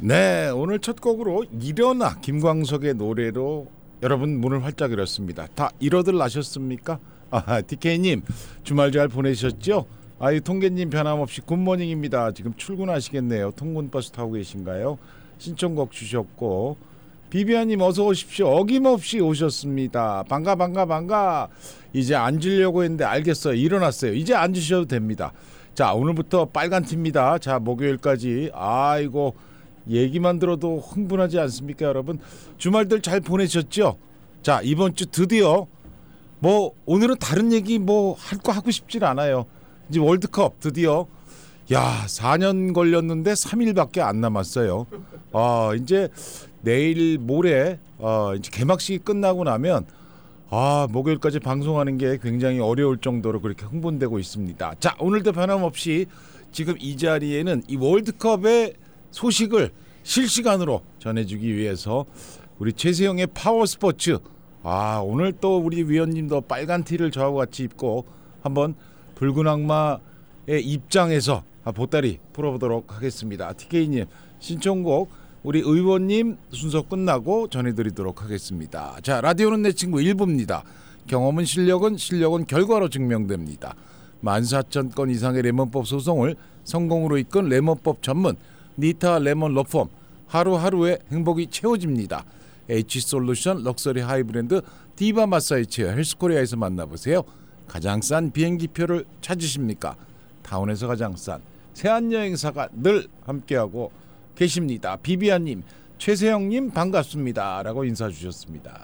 네, 오늘 첫 곡으로 일어나 김광석의 노래로 여러분 문을 활짝 열었습니다. 다 일어들 나셨습니까? DK님 주말 잘 보내셨죠? 통계님 변함없이 굿모닝입니다. 지금 출근하시겠네요. 통근버스 타고 계신가요? 신청곡 주셨고, 비비아님 어서 오십시오. 어김없이 오셨습니다. 반가. 이제 앉으려고 했는데 알겠어요. 일어났어요. 이제 앉으셔도 됩니다. 자, 오늘부터 빨간 티입니다. 자, 목요일까지. 아이고, 얘기만 들어도 흥분하지 않습니까, 여러분? 주말들 잘 보내셨죠? 자, 이번 주 드디어 오늘은 다른 얘기 할 거 하고 싶질 않아요. 이제 월드컵 드디어 4년 걸렸는데 3일밖에 안 남았어요. 이제 내일 모레 이제 개막식이 끝나고 나면 목요일까지 방송하는 게 굉장히 어려울 정도로 그렇게 흥분되고 있습니다. 자, 오늘도 변함없이 지금 이 자리에는 이 월드컵의 소식을 실시간으로 전해주기 위해서 우리 최세영의 파워스포츠, 오늘 또 우리 위원님도 빨간 티를 저하고 같이 입고 한번 붉은 악마의 입장에서 보따리 풀어보도록 하겠습니다. TK님 신청곡 우리 의원님 순서 끝나고 전해드리도록 하겠습니다. 자, 라디오는 내 친구 1부입니다. 경험은 실력은 결과로 증명됩니다. 14,000건 이상의 레몬법 소송을 성공으로 이끈 레몬법 전문 니타 레몬 러펌, 하루하루의 행복이 채워집니다. H솔루션 럭셔리 하이브랜드 디바 마사지 체어 헬스코리아에서 만나보세요. 가장 싼 비행기표를 찾으십니까? 타운에서 가장 싼 세안여행사가 늘 함께하고 계십니다. 비비아님, 최세영님 반갑습니다 라고 인사 주셨습니다.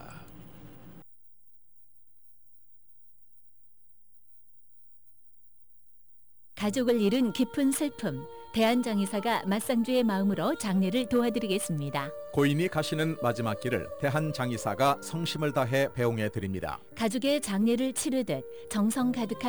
가족을 잃은 깊은 슬픔, 대한장의사가 맞상주의 마음으로 장례를 도와드리겠습니다. 고인이 가시는 마지막 길을 대한장의사가 성심을 다해 배웅해 드립니다. 가족의 장례를 치르듯 정성 가득한